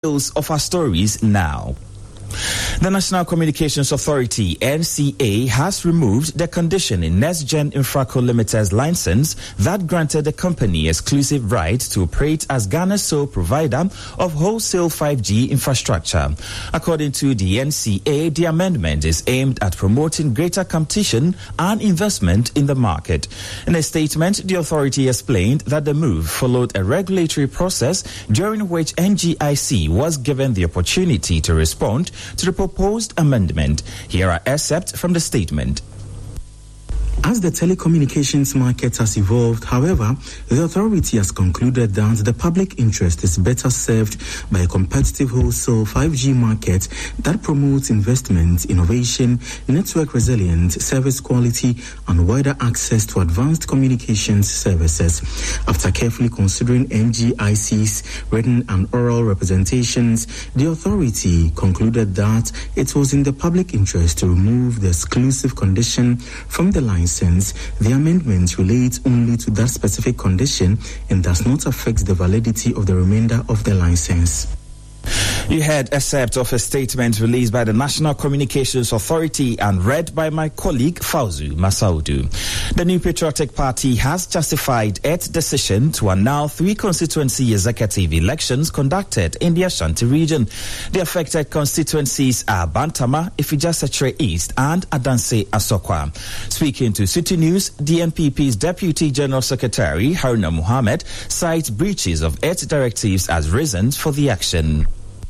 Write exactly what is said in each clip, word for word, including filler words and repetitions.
of our stories now. The National Communications Authority, N C A, has removed the condition in NextGen Infraco Limited's license that granted the company exclusive right to operate as Ghana's sole provider of wholesale five G infrastructure. According to the N C A, the amendment is aimed at promoting greater competition and investment in the market. In a statement, the authority explained that the move followed a regulatory process during which N G I C was given the opportunity to respond to the proposed amendment. Here are excerpts from the statement. As the telecommunications market has evolved, however, the authority has concluded that the public interest is better served by a competitive wholesale five G market that promotes investment, innovation, network resilience, service quality, and wider access to advanced communications services. After carefully considering N G I C's written and oral representations, the authority concluded that it was in the public interest to remove the exclusive condition from the license. The amendment relates only to that specific condition and does not affect the validity of the remainder of the license. You heard a excerpt of a statement released by the National Communications Authority and read by my colleague Fauzu Masaudu. The New Patriotic Party has justified its decision to annul three constituency executive elections conducted in the Ashanti region. The affected constituencies are Bantama, Ifija-Sechere East and Adanse Asokwa. Speaking to City News, the N P P's Deputy General Secretary Haruna Mohammed cites breaches of its directives as reasons for the action.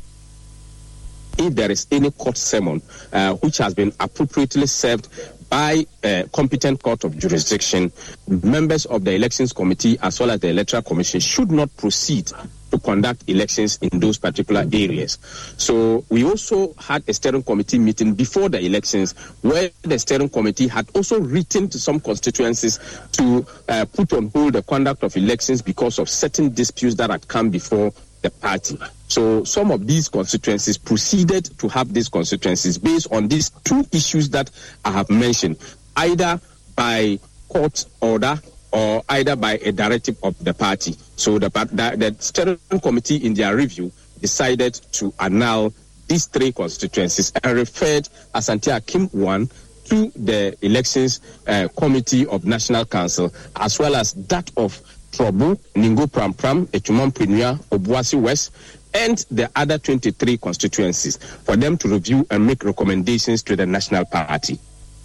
If there is any court summon uh, which has been appropriately served by a competent court of jurisdiction, members of the elections committee as well as the electoral commission should not proceed to conduct elections in those particular areas. So we also had a steering committee meeting before the elections where the steering committee had also written to some constituencies to uh, put on hold the conduct of elections because of certain disputes that had come before the party. So some of these constituencies proceeded to have these constituencies based on these two issues that I have mentioned, either by court order or either by a directive of the party. So the, the, the steering committee in their review decided to annul these three constituencies and referred Asante Akim one to the elections uh, committee of National Council as well as that of Trobu, Ningo Pram Pram, Echumam Pinua, Obuasi West, and the other twenty-three constituencies for them to review and make recommendations to the National Party.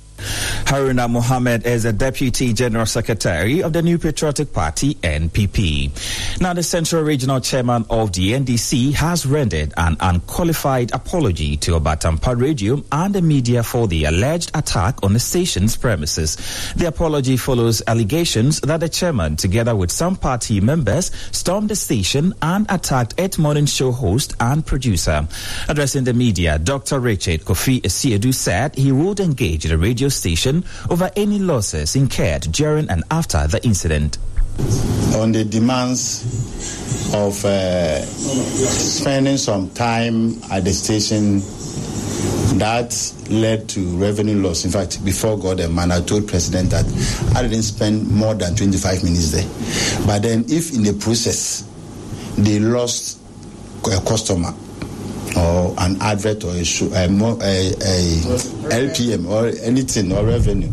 Haruna Mohammed is the Deputy General Secretary of the New Patriotic Party, N P P. Now, the Central Regional Chairman of the N D C has rendered an unqualified apology to Obatampa Radio and the media for the alleged attack on the station's premises. The apology follows allegations that the chairman, together with some party members, stormed the station and attacked its morning show host and producer. Addressing the media, Doctor Richard Kofi Esiedu said he would engage the radio station over any losses incurred during and after the incident. On the demands of uh, spending some time at the station, that led to revenue loss. In fact, before God and man, I told President that I didn't spend more than twenty-five minutes there. But then if in the process they lost a customer or an advert or a, show, a, a, a L P M or anything or revenue,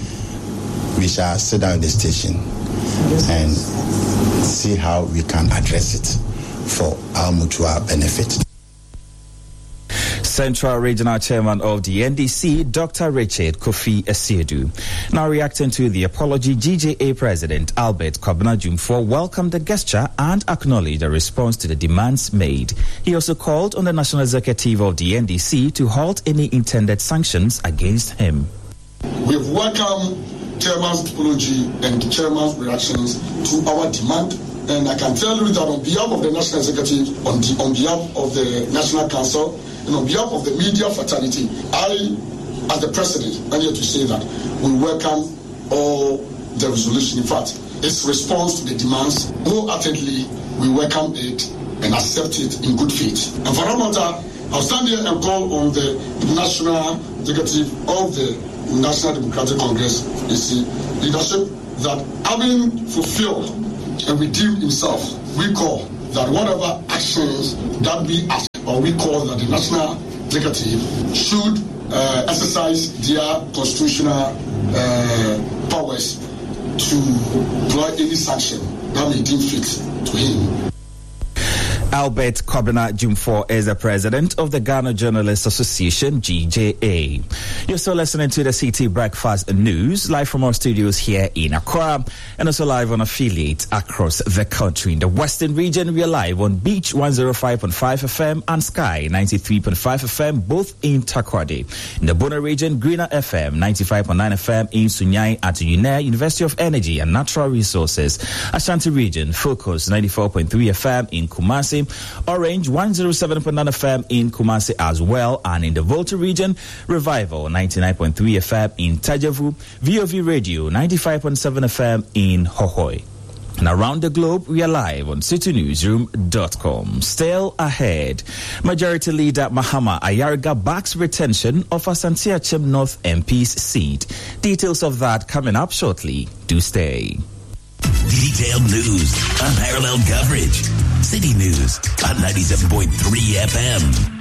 we shall sit down at the station and see how we can address it for our mutual benefit. Central Regional Chairman of the N D C, Doctor Richard Kofi Esiedu. Now reacting to the apology, G J A President Albert Kwabena Jumfo welcomed the gesture and acknowledged the response to the demands made. He also called on the National Executive of the N D C to halt any intended sanctions against him. We've welcomed Chairman's apology and Chairman's reactions to our demand. And I can tell you that on behalf of the National Executive, on, the, on behalf of the National Council, and on behalf of the media fraternity, I, as the President, I'm here to say that we welcome all the resolution. In fact, its response to the demands, wholeheartedly, we welcome it and accept it in good faith. And for that matter, I'll stand here and call on the National Executive of the National Democratic Congress, A C, leadership, that having fulfilled and redeemed himself, we call that whatever actions that be as or we call that the National Executive should uh, exercise their constitutional uh, powers to apply any sanction that may deem fit to him. Albert Kobina Jumfor is the president of the Ghana Journalists Association, G J A. You're still listening to the C T Breakfast News, live from our studios here in Accra, and also live on affiliates across the country. In the Western region, we are live on Beach one oh five point five F M and Sky ninety-three point five F M, both in Takoradi. In the Bono region, Greener F M ninety-five point nine F M in Sunyai at UNAIR, University of Energy and Natural Resources. Ashanti region, Focus ninety-four point three F M in Kumasi. Orange one oh seven point nine F M in Kumasi as well, and in the Volta region, Revival ninety-nine point three F M in Tajavu, V O V Radio ninety-five point seven F M in Hohoi. And around the globe, we are live on city newsroom dot com. Still ahead, Majority Leader Mahama Ayariga backs retention of Asante Achem North M P's seat. Details of that coming up shortly. Do stay. Detailed news, unparalleled coverage. City News on ninety-seven point three F M.